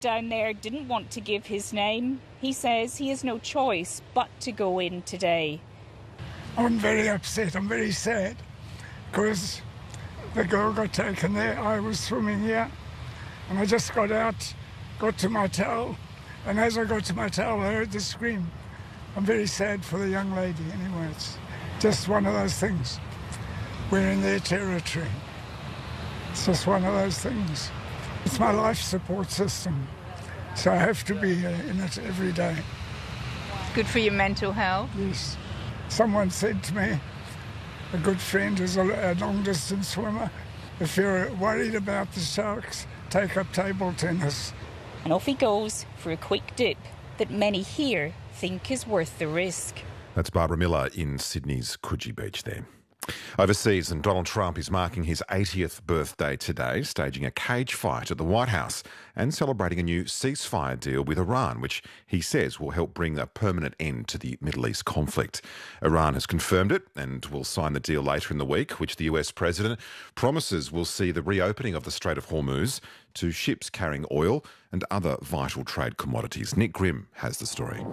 Down there didn't want to give his name. He says he has no choice but to go in today. I'm very upset, I'm very sad, because the girl got taken there. I was swimming here, and I just got out, got to my towel, and as I got to my towel, I heard the scream. I'm very sad for the young lady. Anyway, it's just one of those things. We're in their territory. It's just one of those things. It's my life support system, so I have to be in it every day. It's good for your mental health? Yes. Someone said to me, a good friend who's a long-distance swimmer, if you're worried about the sharks, take up table tennis. And off he goes for a quick dip that many here think is worth the risk. That's Barbara Miller in Sydney's Coogee Beach there. Overseas, and Donald Trump is marking his 80th birthday today, staging a cage fight at the White House and celebrating a new ceasefire deal with Iran, which he says will help bring a permanent end to the Middle East conflict. Iran has confirmed it and will sign the deal later in the week, which the US president promises will see the reopening of the Strait of Hormuz to ships carrying oil and other vital trade commodities. Nick Grimm has the story.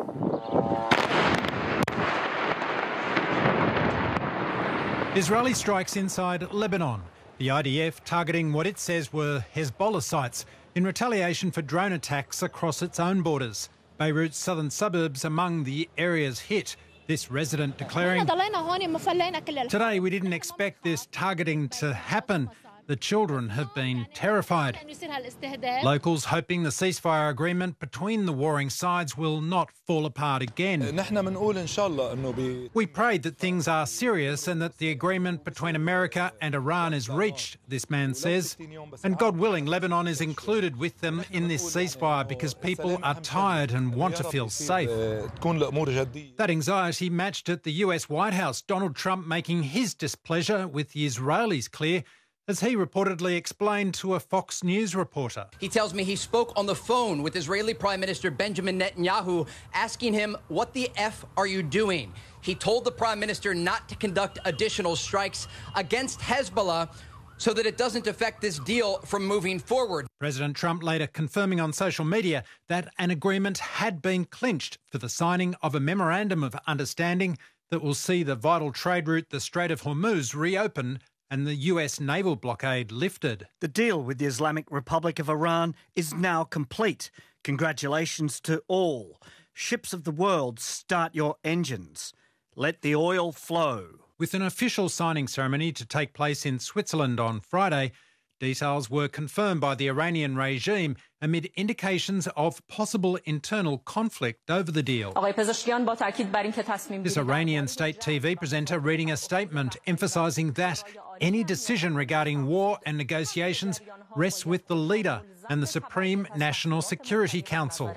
Israeli strikes inside Lebanon. The IDF targeting what it says were Hezbollah sites in retaliation for drone attacks across its own borders. Beirut's southern suburbs among the areas hit. This resident declaring, "Today we didn't expect this targeting to happen. The children have been terrified." Locals hoping the ceasefire agreement between the warring sides will not fall apart again. "We prayed that things are serious and that the agreement between America and Iran is reached," this man says. "And God willing, Lebanon is included with them in this ceasefire because people are tired and want to feel safe." That anxiety matched at the US White House, Donald Trump making his displeasure with the Israelis clear, as he reportedly explained to a Fox News reporter. He tells me he spoke on the phone with Israeli Prime Minister Benjamin Netanyahu, asking him, "What the F are you doing?" He told the Prime Minister not to conduct additional strikes against Hezbollah so that it doesn't affect this deal from moving forward. President Trump later confirming on social media that an agreement had been clinched for the signing of a memorandum of understanding that will see the vital trade route, the Strait of Hormuz, reopen and the US naval blockade lifted. The deal with the Islamic Republic of Iran is now complete. Congratulations to all. Ships of the world, start your engines. Let the oil flow. With an official signing ceremony to take place in Switzerland on Friday, details were confirmed by the Iranian regime amid indications of possible internal conflict over the deal. This Iranian state TV presenter reading a statement emphasising that any decision regarding war and negotiations rests with the leader and the Supreme National Security Council.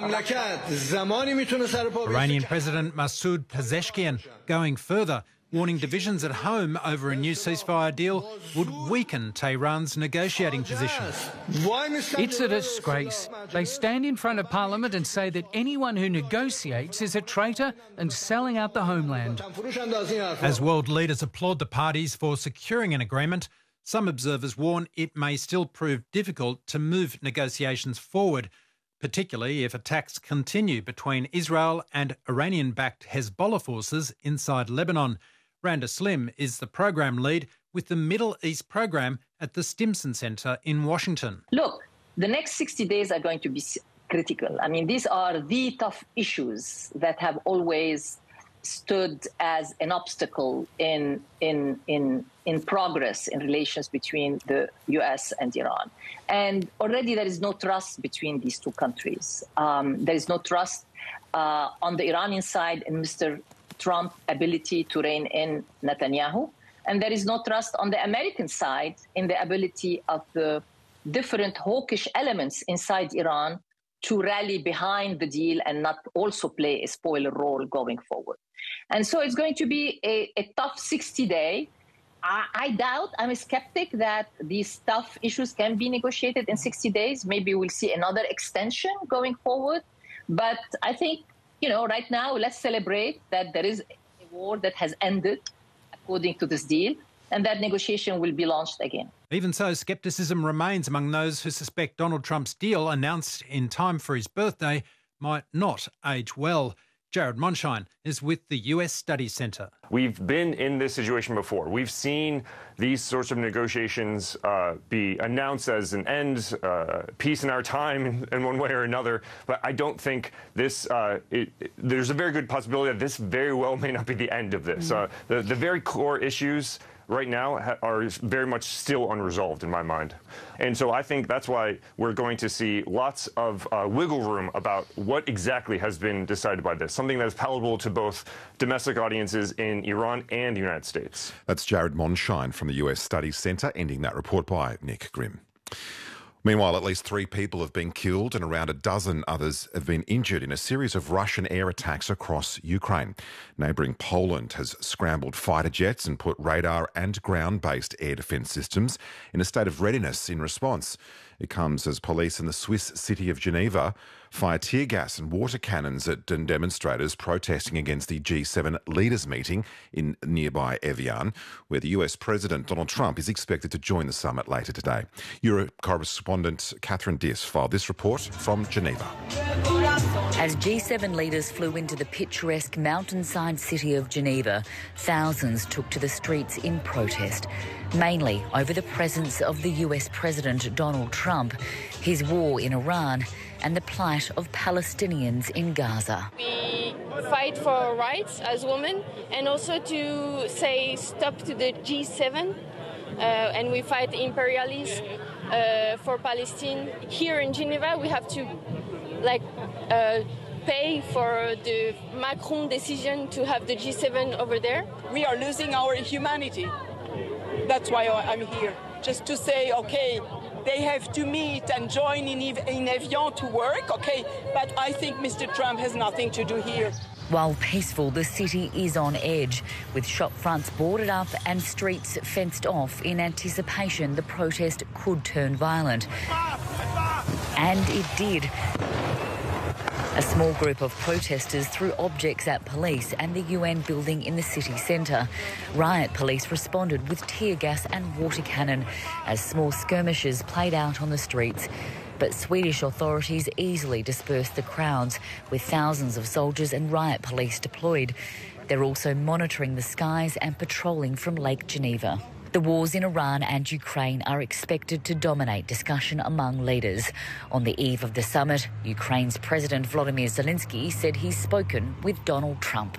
Iranian President Masoud Pezeshkian going further, warning divisions at home over a new ceasefire deal would weaken Tehran's negotiating position. It's a disgrace. They stand in front of Parliament and say that anyone who negotiates is a traitor and selling out the homeland. As world leaders applaud the parties for securing an agreement, some observers warn it may still prove difficult to move negotiations forward, particularly if attacks continue between Israel and Iranian-backed Hezbollah forces inside Lebanon. Randa Slim is the program lead with the Middle East program at the Stimson Center in Washington. Look, the next 60 days are going to be critical. I mean, these are the tough issues that have always stood as an obstacle in progress in relations between the US and Iran. And already there is no trust between these two countries. There is no trust on the Iranian side in Mr. Trump's ability to rein in Netanyahu. And there is no trust on the American side in the ability of the different hawkish elements inside Iran to rally behind the deal and not also play a spoiler role going forward. And so it's going to be a tough 60-day. I doubt, I'm a skeptic that these tough issues can be negotiated in 60 days. Maybe we'll see another extension going forward. But I think, right now, let's celebrate that there is a war that has ended according to this deal, and that negotiation will be launched again. Even so, scepticism remains among those who suspect Donald Trump's deal, announced in time for his birthday, might not age well. Jared Monshine is with the US Studies Centre. We've been in this situation before. We've seen these sorts of negotiations be announced as an end, peace in our time in one way or another. But I don't think this, there's a very good possibility that this very well may not be the end of this. The very core issues right now are very much still unresolved in my mind. And so I think that's why we're going to see lots of wiggle room about what exactly has been decided by this, something that is palatable to both domestic audiences in Iran and the United States. That's Jared Monshine from the US Studies Centre, ending that report by Nick Grimm. Meanwhile, at least 3 people have been killed and around a dozen others have been injured in a series of Russian air attacks across Ukraine. Neighbouring Poland has scrambled fighter jets and put radar and ground-based air defence systems in a state of readiness in response. It comes as police in the Swiss city of Geneva fire tear gas and water cannons at demonstrators protesting against the G7 leaders meeting in nearby Evian, where the US President Donald Trump is expected to join the summit later today. Euro correspondent Catherine Diss filed this report from Geneva. As G7 leaders flew into the picturesque mountainside city of Geneva, thousands took to the streets in protest, mainly over the presence of the US President Donald Trump, his war in Iran and the plight of Palestinians in Gaza. We fight for our rights as women and also to say stop to the G7 and we fight imperialism for Palestine. Here in Geneva we have to pay for the Macron decision to have the G7 over there. We are losing our humanity. That's why I'm here, just to say, okay, they have to meet and join in Evian to work, okay, but I think Mr. Trump has nothing to do here. While peaceful, the city is on edge, with shop fronts boarded up and streets fenced off in anticipation the protest could turn violent. And it did. A small group of protesters threw objects at police and the UN building in the city centre. Riot police responded with tear gas and water cannon as small skirmishes played out on the streets. But Swedish authorities easily dispersed the crowds, with thousands of soldiers and riot police deployed. They're also monitoring the skies and patrolling from Lake Geneva. The wars in Iran and Ukraine are expected to dominate discussion among leaders. On the eve of the summit, Ukraine's President Volodymyr Zelensky said he's spoken with Donald Trump.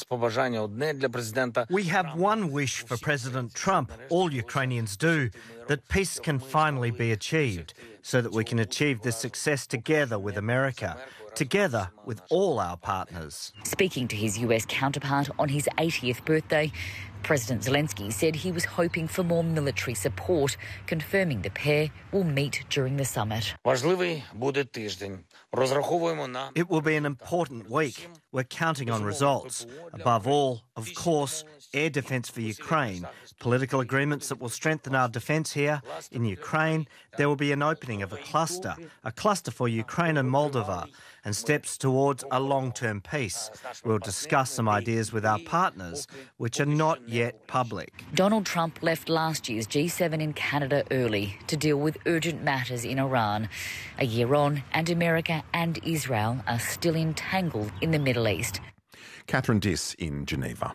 We have one wish for President Trump, all Ukrainians do, that peace can finally be achieved, so that we can achieve this success together with America, together with all our partners. Speaking to his US counterpart on his 80th birthday, President Zelensky said he was hoping for more military support, confirming the pair will meet during the summit. It will be an important week. We're counting on results. Above all, of course, air defence for Ukraine, political agreements that will strengthen our defence here in Ukraine. There will be an opening of a cluster for Ukraine and Moldova, and steps towards a long-term peace. We'll discuss some ideas with our partners, which are not yet public. Donald Trump left last year's G7 in Canada early to deal with urgent matters in Iran. A year on, and America and Israel are still entangled in the Middle East. Catherine Diss in Geneva.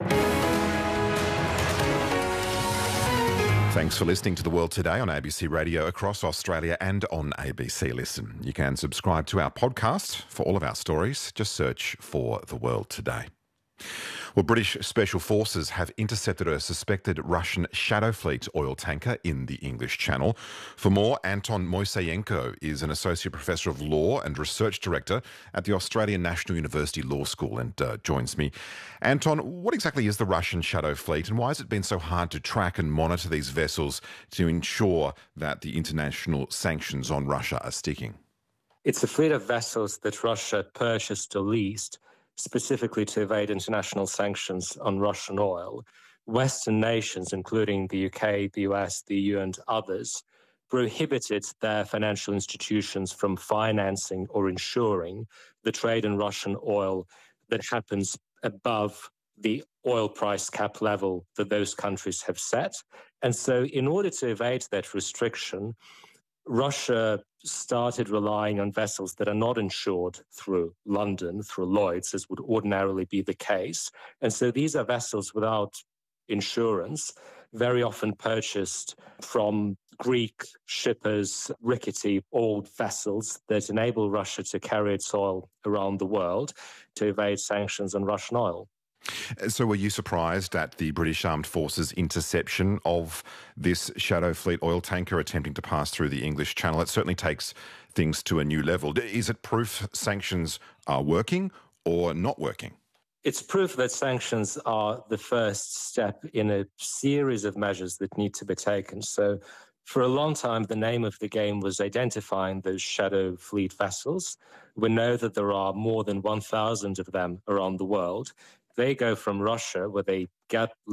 Thanks for listening to The World Today on ABC Radio across Australia and on ABC Listen. You can subscribe to our podcast for all of our stories. Just search for The World Today. Well, British Special Forces have intercepted a suspected Russian Shadow Fleet oil tanker in the English Channel. For more, Anton Moiseyenko is an Associate Professor of Law and Research Director at the Australian National University Law School and joins me. Anton, what exactly is the Russian Shadow Fleet and why has it been so hard to track and monitor these vessels to ensure that the international sanctions on Russia are sticking? It's a fleet of vessels that Russia purchased or leased specifically to evade international sanctions on Russian oil. Western nations, including the UK, the US, the EU and others, prohibited their financial institutions from financing or insuring the trade in Russian oil that happens above the oil price cap level that those countries have set. And so in order to evade that restriction, Russia started relying on vessels that are not insured through London, through Lloyd's, as would ordinarily be the case. And so these are vessels without insurance, very often purchased from Greek shippers, rickety old vessels that enable Russia to carry its oil around the world to evade sanctions on Russian oil. So were you surprised at the British Armed Forces interception of this Shadow Fleet oil tanker attempting to pass through the English Channel? It certainly takes things to a new level. Is it proof sanctions are working or not working? It's proof that sanctions are the first step in a series of measures that need to be taken. So for a long time, the name of the game was identifying those Shadow Fleet vessels. We know that there are more than 1,000 of them around the world. They go from Russia, where they get